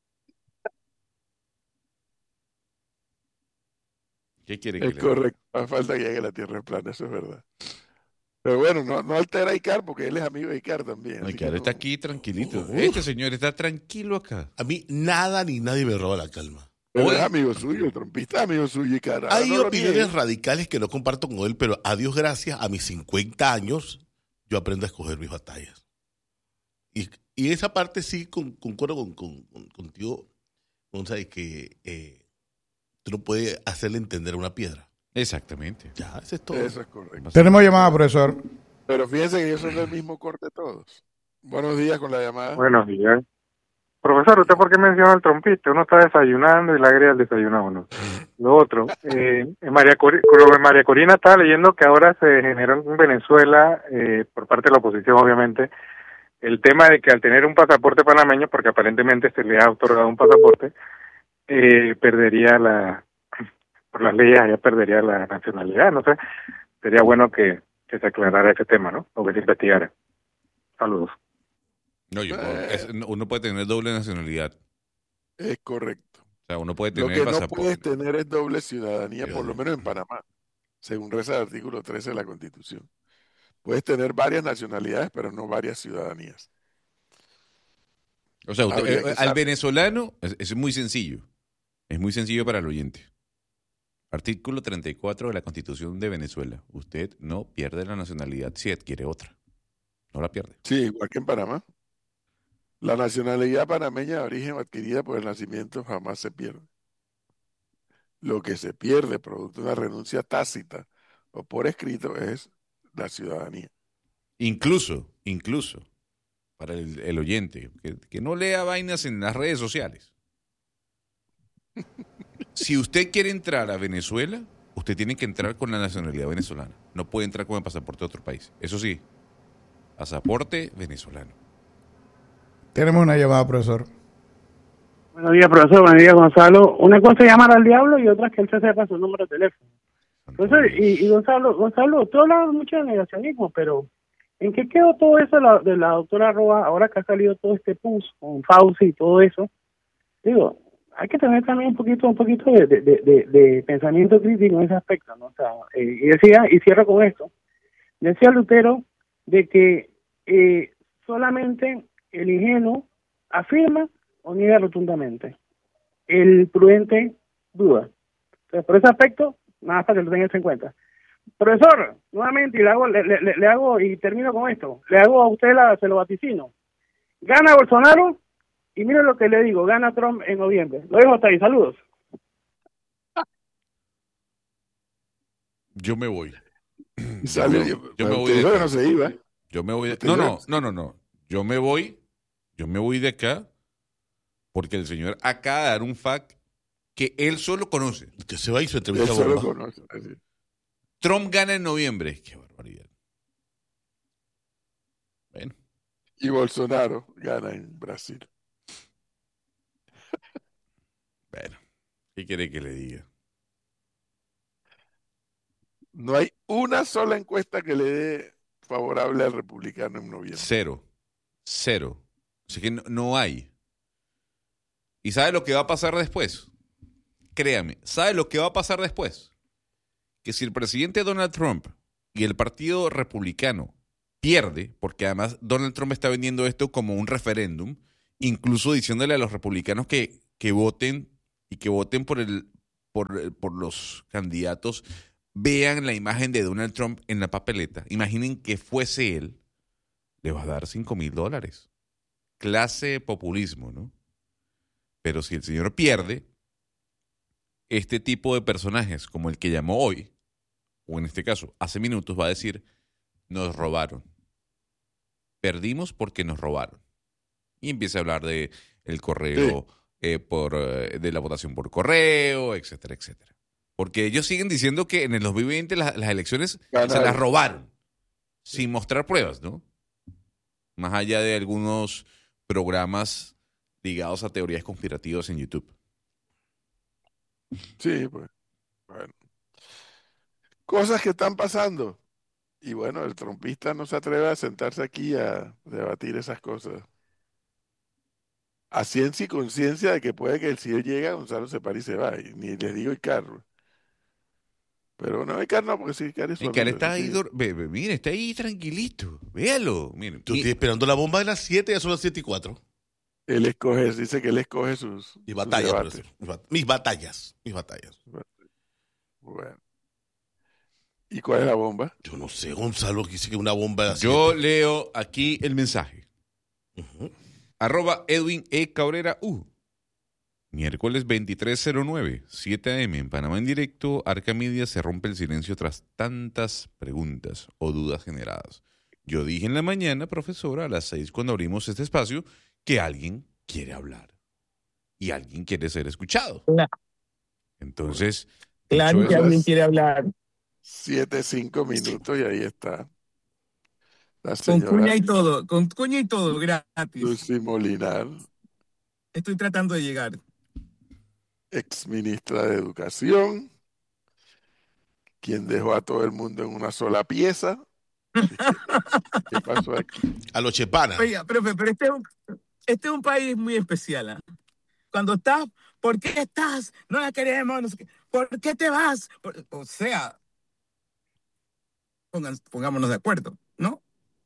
¿Qué quiere que Es le diga? correcto. Más falta que llegue a la tierra plana, eso es verdad. Pero bueno, no, no altera a Icar porque él es amigo de Icar también. No, así que que ahora no- está aquí tranquilito. Uf. Este señor está tranquilo acá. A mí nada ni nadie me roba la calma. Pero Hoy- es amigo suyo, el trompista es amigo suyo Icar. Ahora Hay no lo opiniones niegue. radicales que no comparto con él, pero a Dios gracias, a mis cincuenta años, yo aprendo a escoger mis batallas. Y, y esa parte sí con- concuerdo con, con- con- contigo, González, que eh, tú no puedes hacerle entender a una piedra. Exactamente. Ya, eso es todo. Eso es correcto. Tenemos llamada, profesor. Pero fíjense que ellos son del mismo corte todos. Buenos días con la llamada. Buenos días. Profesor, ¿usted por qué menciona el trompista? Uno está desayunando y le agrega el desayuno a uno. Lo otro, eh, en María, Cori- en María Corina estaba leyendo que ahora se generó en Venezuela, eh, por parte de la oposición obviamente, el tema de que al tener un pasaporte panameño, porque aparentemente se le ha otorgado un pasaporte, eh, perdería la, por las leyes allá perdería la nacionalidad, no sé. Sería bueno que, que se aclarara ese tema, ¿no? O que se investigara. Saludos. No, yo puedo- es- no, uno puede tener doble nacionalidad. Es correcto. O sea, uno puede Lo tener que no pasaporte. puedes tener es doble ciudadanía, Yo por lo no. menos en Panamá, según reza el artículo trece de la Constitución. Puedes tener varias nacionalidades, pero no varias ciudadanías. O sea, usted- Habría eh, que al saber. venezolano es, es muy sencillo. Es muy sencillo para el oyente. Artículo treinta y cuatro de la Constitución de Venezuela. Usted no pierde la nacionalidad si adquiere otra. No la pierde. Sí, igual que en Panamá. La nacionalidad panameña de origen o adquirida por el nacimiento jamás se pierde. Lo que se pierde producto de una renuncia tácita o por escrito es la ciudadanía. Incluso, incluso, para el, el oyente, que, que no lea vainas en las redes sociales. Si usted quiere entrar a Venezuela, usted tiene que entrar con la nacionalidad venezolana. No puede entrar con el pasaporte de otro país. Eso sí, pasaporte venezolano. Tenemos una llamada, profesor. Buenos días, profesor. Buenos días, Gonzalo. Una cosa es llamar al diablo y otra es que él se sepa su número de teléfono. Profesor, y, y Gonzalo, Gonzalo, tú hablabas mucho de negacionismo, pero ¿en qué quedó todo eso de la, de la doctora Roa ahora que ha salido todo este pus con Fauci y todo eso? Digo, hay que tener también un poquito un poquito de, de, de, de, de pensamiento crítico en ese aspecto, ¿no? O sea, eh, y decía, y cierro con esto, decía Lutero de que eh, solamente el ingenuo afirma o niega rotundamente. El prudente duda. Entonces, por ese aspecto, nada más para que lo tengas en cuenta. Profesor, nuevamente, y le hago, le, le, le hago, y termino con esto, le hago a usted, la, se lo vaticino. Gana Bolsonaro, y miren lo que le digo, gana Trump en noviembre. Lo dejo hasta ahí, saludos. Yo me voy. Sale, yo, me- yo me voy usted de dijo que acá. no se iba. Yo me voy de... Usted No, dijo no, que- no, no, no. Yo me voy, yo me voy de acá porque el señor acaba de dar un fact que él solo conoce. Que se va y su Él entrevista solo bomba. conoce. así. Trump gana en noviembre. Qué barbaridad. Bueno, Y Bolsonaro gana en Brasil. bueno. ¿Qué quiere que le diga? No hay una sola encuesta que le dé favorable al republicano en noviembre. Cero. Cero. Así que no, no hay. ¿Y sabe lo que va a pasar después? Créame, ¿sabe lo que va a pasar después? Que si el presidente Donald Trump y el Partido Republicano pierde, porque además Donald Trump está vendiendo esto como un referéndum, incluso diciéndole a los republicanos que, que voten y que voten por, el, por, por los candidatos, vean la imagen de Donald Trump en la papeleta, imaginen que fuese él, le va a dar cinco mil dólares. Clase de populismo, ¿no? Pero si el señor pierde, este tipo de personajes, como el que llamó hoy, o en este caso, hace minutos, va a decir, nos robaron. Perdimos porque nos robaron. Y empieza a hablar de el correo, sí. eh, por, eh, de la votación por correo, etcétera, etcétera. Porque ellos siguen diciendo que en el dos mil veinte las, las elecciones Ganaron. se las robaron, sin mostrar pruebas, ¿no? Más allá de algunos programas ligados a teorías conspirativas en YouTube. Sí, pues. Bueno. Cosas que están pasando. Y bueno, el trompista no se atreve a sentarse aquí a debatir esas cosas. A ciencia y conciencia de que puede que si él llega, Gonzalo se para y se va. Y ni les digo Icar. Pero no, Icar no, porque sí, Icar es su Icar amigo, está sí. ahí, dor- ve- ve- mire, está ahí tranquilito. Véalo. Mire, Yo y- estoy esperando la bomba de las siete, ya son las siete y cuatro. Él escoge, dice que él escoge sus, Mis sus batallas, debates. profesor. Mis bat- mis batallas. Mis batallas. Bueno. ¿Y cuál es la bomba? Yo no sé, Gonzalo, que dice que una bomba de las Yo siete. leo aquí el mensaje. Ujú. Arroba Edwin E. Cabrera U. Miércoles veintitrés cero nueve, siete a eme en Panamá en directo. Arca Media se rompe el silencio tras tantas preguntas o dudas generadas. Yo dije en la mañana, profesora, a las seis cuando abrimos este espacio, que alguien quiere hablar. Y alguien quiere ser escuchado. Entonces, Claro dicho que eso, alguien quiere hablar. Siete, cinco minutos y ahí está la Con señora cuña y todo, con cuña y todo, gratis. Lucy Molinar, Estoy tratando de llegar. ex ministra de Educación, quien dejó a todo el mundo en una sola pieza. ¿Qué pasó aquí? A los chepanas. Oiga, profe, pero este es un, este es un país muy especial. ¿ah? Cuando estás, ¿por qué estás? No la queremos, no sé qué. ¿Por qué te vas? Por- o sea, pongan- pongámonos de acuerdo, ¿no?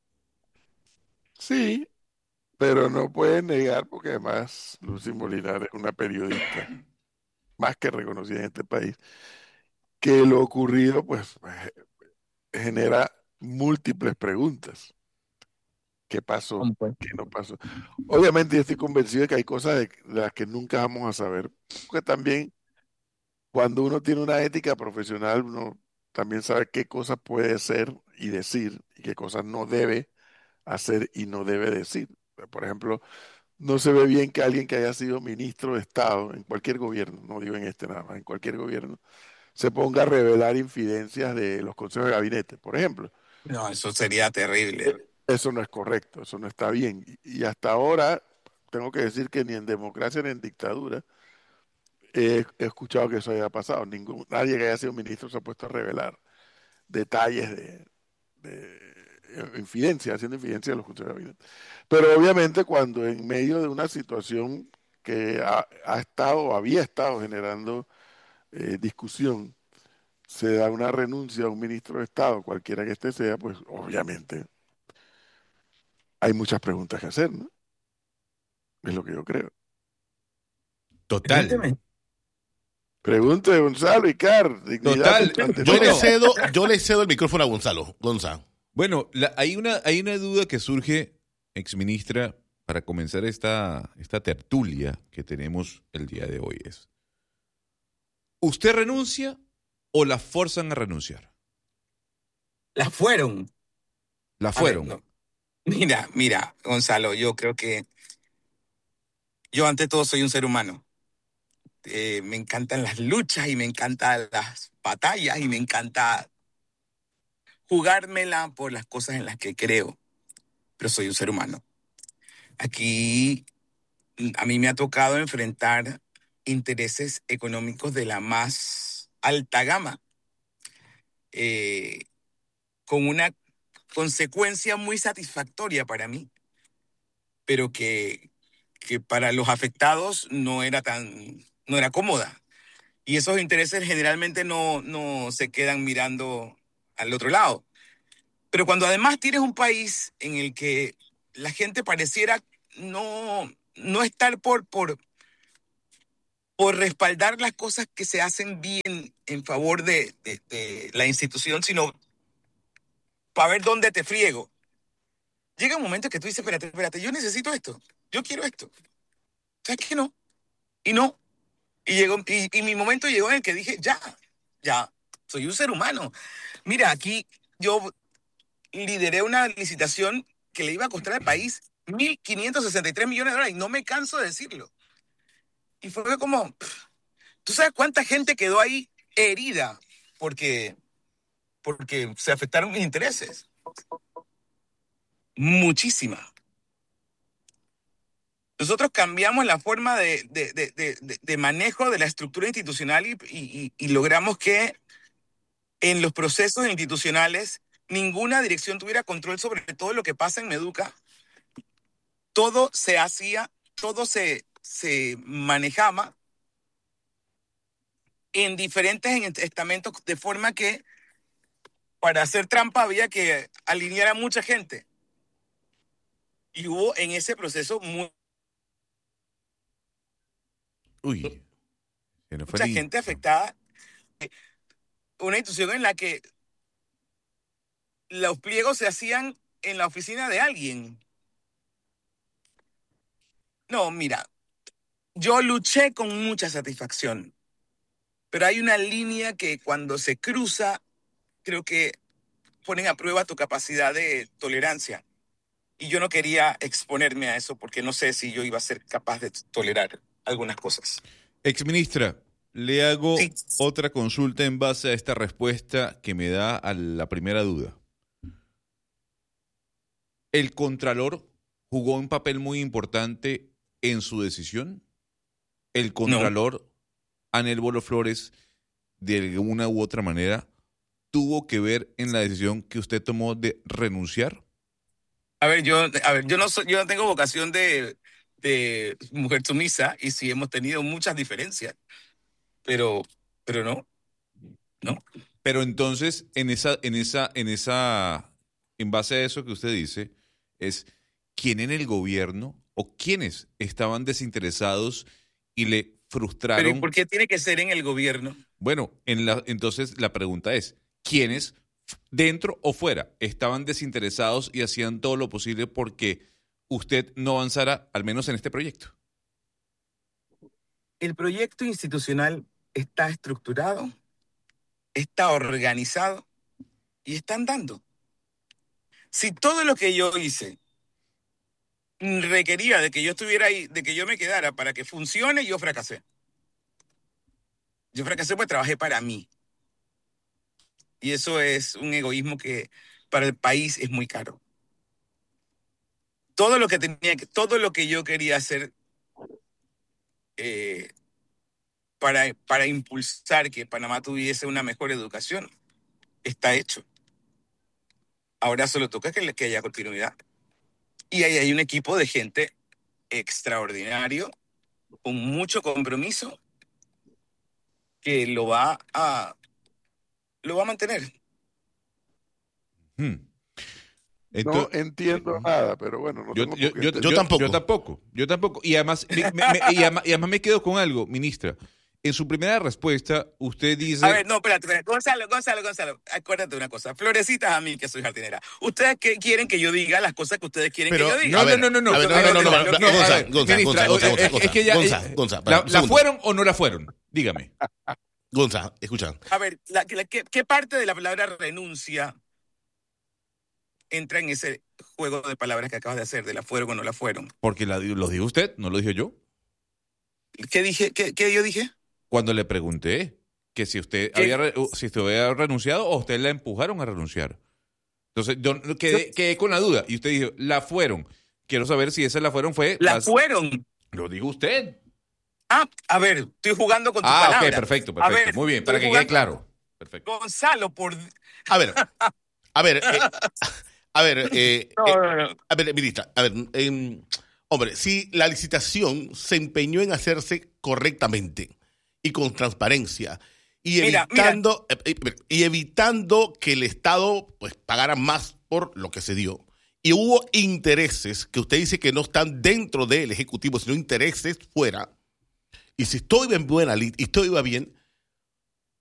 Sí, pero no puede negar, porque además Lucy Molinar es una periodista más que reconocida en este país, que lo ocurrido pues eh, genera múltiples preguntas. ¿Qué pasó? ¿Cómo fue? ¿Qué no pasó? Obviamente yo estoy convencido de que hay cosas de, de las que nunca vamos a saber, porque también cuando uno tiene una ética profesional, uno también sabe qué cosas puede ser y decir y qué cosas no debe hacer y no debe decir. Por ejemplo, no se ve bien que alguien que haya sido ministro de Estado en cualquier gobierno, no digo en este nada más, en cualquier gobierno, se ponga a revelar infidencias de los consejos de gabinete, por ejemplo. No, eso sería terrible. Eso no es correcto, eso no está bien. Y, y hasta ahora, tengo que decir que ni en democracia ni en dictadura he, he escuchado que eso haya pasado. Ningún, nadie que haya sido ministro se ha puesto a revelar detalles de, de infidencia, haciendo infidencia de los consejos de gabinete. Pero obviamente cuando en medio de una situación que ha, ha estado o había estado generando eh, discusión, se da una renuncia a un ministro de Estado, cualquiera que este sea, pues obviamente hay muchas preguntas que hacer, ¿no? Es lo que yo creo. total. Permíteme. Pregunta de Gonzalo y Car. Total. Yo le cedo, yo le cedo el micrófono a Gonzalo. Gonzalo. Bueno, la, hay, una, hay una duda que surge, exministra, para comenzar esta, esta tertulia que tenemos el día de hoy. Es, ¿usted renuncia o la forzan a renunciar? La fueron. La fueron. A ver, no. Mira, mira, Gonzalo, yo creo que yo ante todo soy un ser humano. Eh, me encantan las luchas y me encantan las batallas y me encanta jugármela por las cosas en las que creo, pero soy un ser humano. Aquí a mí me ha tocado enfrentar intereses económicos de la más alta gama, eh, con una consecuencia muy satisfactoria para mí, pero que, que para los afectados no era tan, no era cómoda. Y esos intereses generalmente no, no se quedan mirando al otro lado. Pero cuando además tienes un país en el que la gente pareciera no, no estar por, por, por respaldar las cosas que se hacen bien en favor de, de, de la institución, sino para ver dónde te friego. Llega un momento que tú dices, espérate, espérate, yo necesito esto, yo quiero esto. ¿Sabes qué? No. Y no. Y, llegó, y, y mi momento llegó en el que dije, ya, ya, soy un ser humano. Mira, aquí yo lideré una licitación que le iba a costar al país mil quinientos sesenta y tres millones de dólares y no me canso de decirlo. Y fue como, ¿tú sabes cuánta gente quedó ahí herida porque, porque se afectaron mis intereses? Muchísima. Nosotros cambiamos la forma de, de, de, de, de manejo de la estructura institucional y, y, y logramos que en los procesos institucionales ninguna dirección tuviera control sobre todo lo que pasa en Meduca. Todo se hacía, todo se, se manejaba en diferentes estamentos, de forma que para hacer trampa había que alinear a mucha gente. Y hubo en ese proceso muy, Uy, mucha gente afectada. Una institución en la que los pliegos se hacían en la oficina de alguien. No, mira, yo luché con mucha satisfacción, pero hay una línea que cuando se cruza, creo que ponen a prueba tu capacidad de tolerancia. Y yo no quería exponerme a eso porque no sé si yo iba a ser capaz de tolerar algunas cosas. Exministra, le hago sí. otra consulta en base a esta respuesta que me da a la primera duda. ¿El Contralor jugó un papel muy importante en su decisión? ¿El Contralor, no. Anel Bolo Flores, de alguna u otra manera, tuvo que ver en la decisión que usted tomó de renunciar? A ver, yo, a ver, yo no soy, yo no tengo vocación de, de mujer sumisa y sí hemos tenido muchas diferencias, pero, pero no, no. Pero entonces, en esa, en esa, en esa, en base a eso que usted dice, es quién en el gobierno o quiénes estaban desinteresados y le frustraron. Pero ¿y por qué tiene que ser en el gobierno? Bueno, en la, entonces la pregunta es, ¿quiénes dentro o fuera estaban desinteresados y hacían todo lo posible porque usted no avanzara, al menos en este proyecto? El proyecto institucional está estructurado, está organizado y está andando. Si todo lo que yo hice requería de que yo estuviera ahí, de que yo me quedara para que funcione, yo fracasé. Yo fracasé porque trabajé para mí. Y eso es un egoísmo que para el país es muy caro. Todo lo que tenía, todo lo que yo quería hacer eh, para, para impulsar que Panamá tuviese una mejor educación está hecho. Ahora solo toca que, que haya continuidad. Y ahí hay un equipo de gente extraordinario, con mucho compromiso, que lo va a, lo va a mantener. Hmm. Entonces, no entiendo nada, pero bueno. No yo, tengo yo, yo, yo tampoco. Yo tampoco. Yo tampoco. Y además me, me, y, además, y además me quedo con algo, ministra. en su primera respuesta, usted dice... A ver, no, espérate, espérate. Gonzalo, Gonzalo, Gonzalo, acuérdate de una cosa. Florecitas a mí, que soy jardinera. Ustedes que quieren que yo diga las cosas que ustedes quieren Pero, que yo diga. No, no, no, no, no. A ver, no, no, no, no, no, no, Gonza, Gonza, Ministra, Gonza, eh, Gonza, es que ya, Gonza, eh, Gonza, ¿la, un ¿la segundo. fueron o no la fueron? Dígame. Gonza, escucha. A ver, la, la- ¿qué, qué parte de la palabra renuncia entra en ese juego de palabras que acabas de hacer, de la fueron o no la fueron? Porque la, lo dijo usted, no lo dije yo. ¿Qué dije? ¿Qué, qué yo dije? Cuando le pregunté que si usted ¿Qué? había re- si usted había renunciado o usted la empujaron a renunciar. Entonces, yo quedé, quedé con la duda. Y usted dijo, la fueron. Quiero saber si esa la fueron fue... La las- fueron. Lo dijo usted. Ah, a ver, estoy jugando con tus Ah, palabras. ok, perfecto, A perfecto. ver, Muy bien, para que estoy quede jugando- claro. Perfecto. Gonzalo, por... A ver, a ver, eh, a ver, eh, No, eh, no, no. a ver, ministra, a ver, em, hombre, si la licitación se empeñó en hacerse correctamente y con transparencia y Mira, evitando eh, eh, y evitando que el Estado pues pagara más por lo que se dio. Y hubo intereses que usted dice que no están dentro del Ejecutivo, sino intereses fuera. Y si esto iba en buena lid y esto iba bien,